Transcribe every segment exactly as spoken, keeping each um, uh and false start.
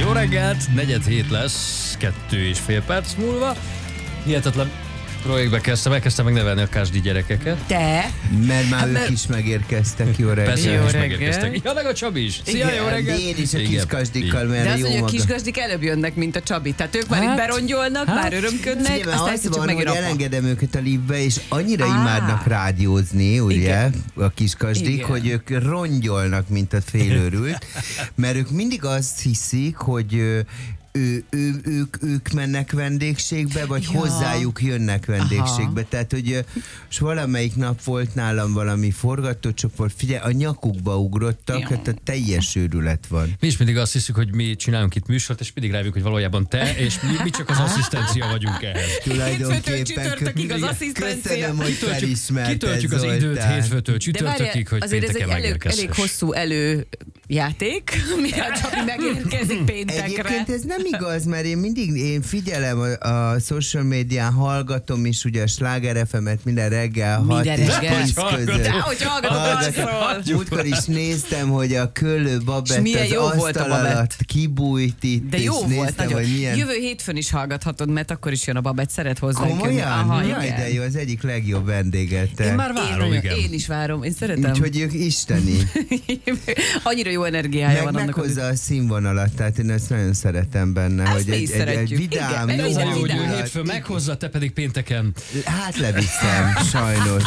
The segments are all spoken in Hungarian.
Jó reggelt, negyed hét lesz, kettő és fél perc múlva. Hihetetlen projektbe kezdtem, elkezdtem megnevelni a kásdi gyerekeket. Te? Mert már hát, ők mert... is megérkeztek, jó reggelt. Persze, jó ők is reggel. megérkeztek. Ja, meg a Csabi is. Szia, igen, jó reggelt. Én is a kisgazdikkal, mert de az, jó hogy a maga. kisgazdik előbb jönnek, mint a Csabi. Tehát ők már Hát, itt berongyolnak, hát. már örömködnek, Figyelj, aztán az egyszer csak van, megjön hogy apa. elengedem őket a liftbe, és annyira Á. imádnak rádiózni, ugye, Igen. a kisgazdik, Igen. hogy ők rongyolnak, mint a félőrült, mert ők mindig azt hiszik, hogy ő, ő, ők, ők mennek vendégségbe, vagy Ja. hozzájuk jönnek vendégségbe. Aha. Tehát, hogy és valamelyik nap volt nálam valami forgatócsoport, figyelj, a nyakukba ugrottak, Ja. hát a teljes őrület van. Mi is mindig azt hiszük, hogy mi csinálunk itt műsort, és mindig rájövünk, hogy valójában te, és mi, mi csak az asszisztencia vagyunk ehhez. Hétfőtől csütörtökig az köszönöm, asszisztencia. hogy Kitöltjük, felismerted, kitöltjük az Zoltán. időt hétfőtől De csütörtökig, várjál, hogy azért ez egy pénteken elég, megérkezz. elég hosszú előjáték, mire a Csabi megérkezik péntekre. Egyébként ez nem igaz, mert én mindig én figyelem a, a social médián, hallgatom is ugye a Sláger ef em-et minden reggel hat Minden és reggel. tíz Hogy között. De hogy hallgatom, arról. Múltkor is néztem, hogy a Köllő S Babett milyen az jó volt a asztal Babett. alatt kibújt itt, De és jó volt, néztem, nagyon. hogy milyen... Jövő hétfőn is hallgathatod, mert akkor is jön a Babett, szeret hozzá. Komolyan? Aha, Jaj, igen. de jó, az egyik legjobb vendéget. Én már Én, várom, nagyon- igen. én is várom, én szeretem. Úgyhogy ők isteni. Annyira jó energiája Meg van annak. meghozza a színvonalat, tehát én ezt nagyon szeretem benne, Ezt hogy mi egy, is egy, egy szeretjük. vidám, Igen, mert De az minden a jó, hogy ő vidám. hétfőn meghozza, te pedig pénteken. Hát leviszem, sajnos.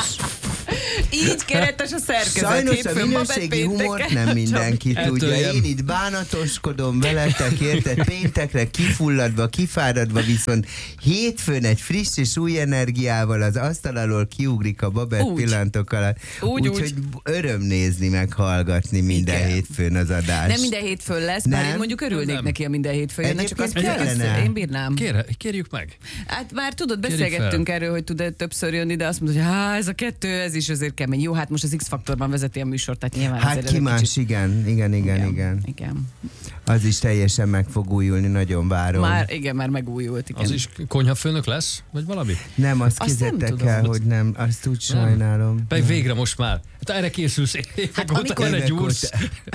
Így keretes a szerkezet. Sajnos a Hétfőn minőségi Babett, humort pénteken. nem mindenki Ettől tudja. jön. Én itt bánatoskodom veletek, érted? Péntekre kifulladva, kifáradva, viszont hétfőn egy friss és új energiával az asztal alól kiugrik a Babett Úgy. pillantok alatt. Úgy, Úgyhogy öröm nézni, meg hallgatni minden Igen. hétfőn az adást. Nem minden hétfőn lesz, bár Nem? én mondjuk örülnék Nem. neki, a minden hétfőn jönne, csak azt Egyébként mondja, kellene. azt én bírnám. Kér, kérjük meg. Hát már tudod, Kérjük beszélgettünk fel. erről, hogy tud többször jönni, de azt mondod, hogy há, ez a kettő, ez is azért kemény. Jó, hát most az X-faktorban vezeti a műsort, tehát nyilván Hát azért ez ki egy más, kicsit- igen, igen, igen, igen. igen. Az is teljesen meg fog újulni, nagyon várom. Már, igen, már megújult, igen. Az is konyhafőnök lesz? Vagy valami? Nem, azt Azt nem kizettek tudom. el, hogy nem, azt úgy sajnálom. Pedig végre most már. Hát erre készülsz évek Hát óta, amikor- erre Évek gyúrsz.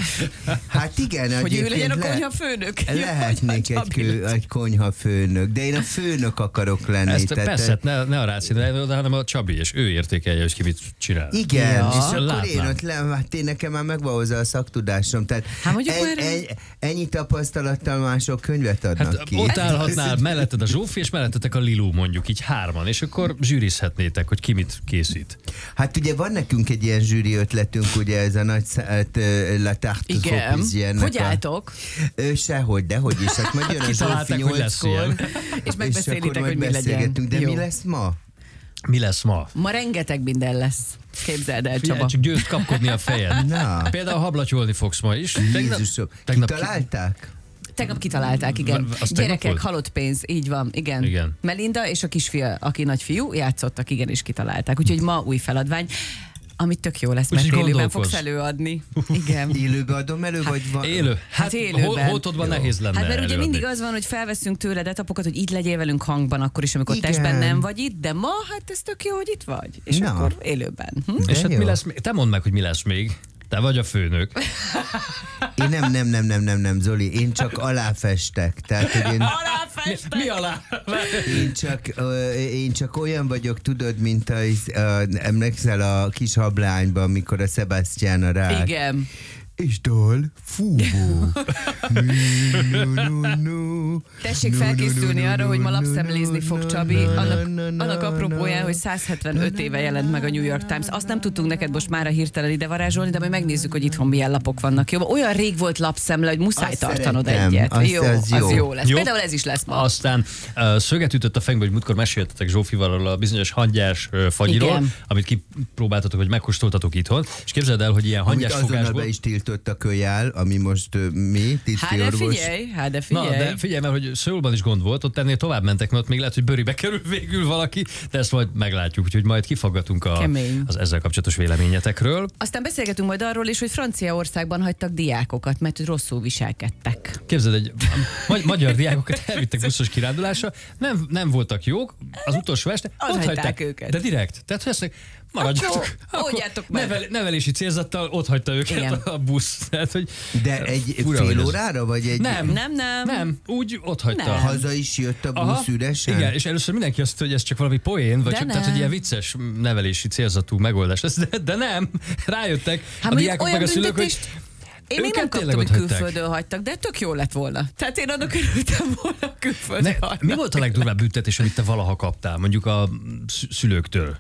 Hát igen, Hogy ő egyébként legyen a le- konyha főnök. Lehetnék egy, kő, egy konyha főnök, de én a főnök akarok lenni. Ezt tehát- persze, ne, ne a Ráczi, de hanem a Csabi, és ő értékelje, hogy ki mit csinál. Igen, Ja. és akkor Látnám. én ott le, hát én nekem már megvan hozzá a szaktudásom, tehát Hát mondjuk en, már- en, ennyi tapasztalattal mások könyvet adnak Hát ki. ott állhatnál melletted a Zsófi, és mellettetek a Lilu mondjuk, így hárman, és akkor zsűrizhetnétek, hogy ki mit készít. Hát ugye van nekünk egy ilyen zsűri ötletünk, ugye ez a nagy szá- ö, La Tarte Igen. Sopizien-nek Hogy a- álltok? Ő sehogy, de hogy is. Hát majd jön a Zsófi Kitalálták, hogy lesz nyolckor, ilyen. És megbeszélitek, akkor majd hogy mi legyen. beszélgetünk. De Jó. mi lesz ma? Mi lesz ma? Ma rengeteg minden lesz. Képzeld el, Figyelj, Csaba. csak győzt kapkodni a fejed. Na. Például hablatyolni fogsz ma is. Jézusom, tegnap- kitalálták? Tegnap kitalálták, igen. Az tegnap Gyerekek, volt? halott pénz, így van, igen. Igen. Melinda és a kisfia, aki nagyfiú, játszottak, igen, és kitalálták. Úgyhogy ma új feladvány, amit tök jó lesz, mert Úgyhogy élőben gondolkozz. fogsz előadni. Igen. Élőbe adom elő, vagy van? Élő. Hát, Hát élőben. hol- Holtodban nehéz lenne Hát mert ugye előadni. mindig az van, hogy felveszünk tőled etapokat, hogy itt legyél velünk hangban, akkor is, amikor Igen. testben nem vagy itt, de ma, hát ez tök jó, hogy itt vagy. És Na. akkor élőben. Hm? És De hát jó. mi lesz még? Te mondd meg, hogy mi lesz még. Te vagy a főnök. Én nem, nem, nem, nem, nem, nem, Zoli, én csak aláfestek. Tehát, hogy én, Mi, mi alá? én, csak, ö, én csak olyan vagyok, tudod, mint a, a, emlékszel a kis hablányban, amikor a Sebastian a rák. Igen. És dal, fúvó. Nu, nu, nu. Tessék Nu, felkészülni nu, nu, arra, hogy ma nu, lapszemlézni nu, fog nu, Csabi. nu, Annak, nu, nu, annak apropóján, nu. hogy száz hetvenöt éve jelent meg a New York Times. Azt nem tudtunk neked most már a hirtelen ide varázsolni, de majd megnézzük, hogy itthon milyen lapok vannak. Jó, olyan rég volt lapszemle, hogy muszáj Azt tartanod szeretem. egyet. Azt- jó, az az jó. jó lesz. Jó. Például ez is lesz ma. Aztán uh, szöget ütött a fejünkbe, hogy múltkor meséltetek Zsófival arról a bizonyos hangyás uh, fagyiról, Igen. amit kipróbáltatok, vagy megkóstoltatok itthon. És képzeld el, hogy ilyen Amit hangyás azonnal fogásból... be is tiltott a kölyál, ami most ö, mi, Hát tiszti de orvos. figyelj, hát de Na, figyelj. de figyelj, mert hogy Szöulban is gond volt, ott ennél tovább mentek, mert ott még lehet, hogy bőribe kerül végül valaki, de ezt majd meglátjuk, úgyhogy majd kifaggatunk a, Kemény. az ezzel kapcsolatos véleményetekről. Aztán beszélgetünk majd arról is, hogy Franciaországban hagytak diákokat, mert hogy rosszul viselkedtek. Képzeld, egy magy- magyar diákokat elvittek buszos kirándulásra, nem, nem voltak jók, az utolsó este Az ott hagyták hagyták őket. De direkt. Tehát, hogy ezt maradjatok. Oldjátok meg. Nevel, nevelési célzattal ott hagyta őket Igen. a busz. Tehát, hogy De egy fura, fél hogy ez- órára, vagy egy... Nem, Nem, nem. nem, úgy ott hagyta. Nem. Haza is jött a busz üresen? Igen, és először mindenki azt mondta, hogy ez csak valami poén, vagy De csak, nem. tehát, hogy ilyen vicces nevelési célzatú megoldás lesz, de, de nem, rájöttek Hát a mondjuk diákok meg a szülők, hogy büntetést- Én még őket nem tényleg kaptam, hogy ott hagyták. külföldön hagytak, de tök jó lett volna. Tehát én annak örültem volna, külföldön Ne, hagytak. mi volt a legdurvább büntetés, amit te valaha kaptál, mondjuk a szü- szülőktől?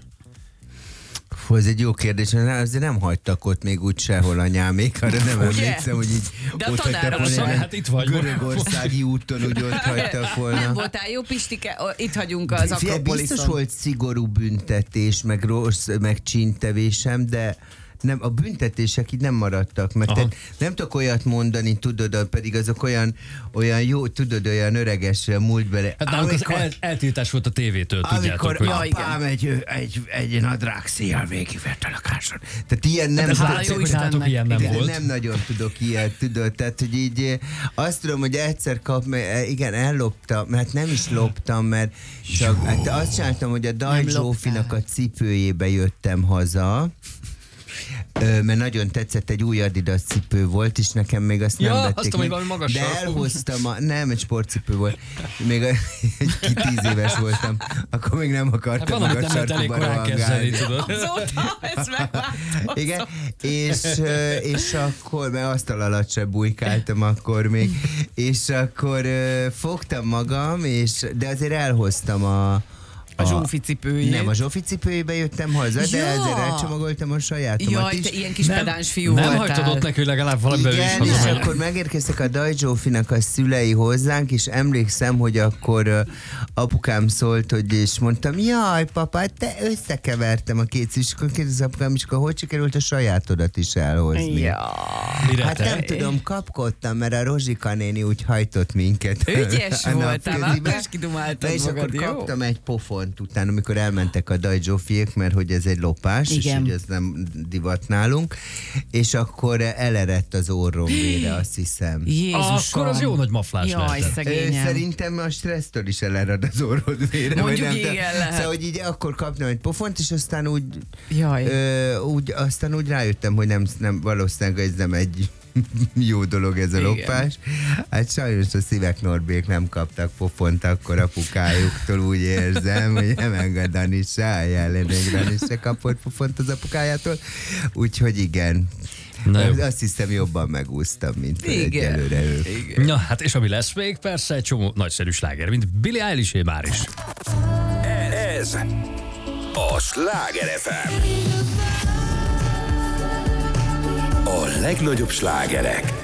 Hú, ez egy jó kérdés, mert azért nem hagytak ott még úgy sehol anyámék, arra nem Ugye? emlékszem, hogy így De a ott hagytak tanárom volna. sem. egy Hát itt vagy. Görögországi úton úgy ott hagytak volna. Nem voltál jó, Pistike? O, itt hagyunk az Figyelj, biztos Akropoliszon. volt szigorú büntetés, meg rossz, meg csíntevésem, de nem, a büntetések így nem maradtak, mert te nem tudok olyat mondani, tudod, pedig azok olyan, olyan jó, tudod, olyan öreges múlt bele. Hát nálunk az el, eltiltás volt a tévétől, tudjátok, Amikor hogy... Ja, igen. apám egy, egy, egy nadrág szíjjal végigvert a lakáson. Tehát ilyen nem... Ez Hála látszik, jó hogy Istennek. nálatok ilyen nem igen, volt. nem nagyon tudok ilyet, tudod, tehát, hogy így eh, azt tudom, hogy egyszer kap, mert, igen, elloptam, mert nem is loptam, mert csak hát azt csináltam, hogy a Daj Zsófinak a cipőjébe jöttem haza, Ö, mert nagyon tetszett, egy új Adidas cipő volt, és nekem még azt Ja, nem azt vették tudom, hogy meg, valami magas de sarkú. elhoztam, a, nem, egy sportcipő volt, még a, egy ki tíz éves voltam, akkor még nem Hát akartam van, meg amit a nem lehet elég sarkuba korán kezdeni, rohangálni. tudod. Azóta ez megváltozott. Igen, és, ö, és akkor, mert asztal alatt sem bujkáltam akkor még, és akkor ö, fogtam magam, és, de azért elhoztam a A Zsófi cipőjét. Nem, a Zsófi cipőjébe jöttem haza, de Ja. ezzel elcsomagoltam a sajátomat Jaj, is. te ilyen kis pedáns fiú nem voltál. hagytad ott neki, hogy legalább valamiben is Igen, és hazamenjen. akkor megérkeztek a Daj Zsófinak a szülei hozzánk, és emlékszem, hogy akkor uh, apukám szólt, hogy és mondtam, jaj, papa, te összekevertem a két szűs, és akkor kérdez apukám, és akkor hogy sikerült a sajátodat is elhozni? Ja. Mire Hát te? nem tudom, kapkodtam, mert a Rozsika néni úgy hajtott minket. Ügyes a voltál, napközibe. akkor is kidumáltad Na, és magad, akkor jó? kaptam egy pofont utána, amikor elmentek a Daj Zsófiék, mert hogy ez egy lopás, Igen. és hogy ez nem divat nálunk, és akkor elerett az orrom vére, azt hiszem. Jézusom. Akkor az jó nagy maflás Jaj, lehetett. Ö, szegényem. Szerintem a stressztől is elerad az orrod vére. vagy Mondjuk nem igen, tudom. lehet. Szóval, hogy így akkor kaptam egy pofont, és aztán úgy, Jaj. ö, úgy, aztán úgy rájöttem, hogy nem, nem valószínűleg ez nem egy jó dolog ez a Igen. lopás. Hát sajnos a Szívek Norbék nem kaptak pofont akkor apukájuktól, úgy érzem, hogy nem enged Dani se, a jelenleg Dani se kapott pofont az apukájától. Úgyhogy igen. Na jó. Azt hiszem jobban megúsztam, mint Igen. egyelőre ők. Na, hát és ami lesz még, persze egy csomó nagyszerű sláger, mint Billie Eilishé már is. Ez a Sláger ef em. A legnagyobb slágerek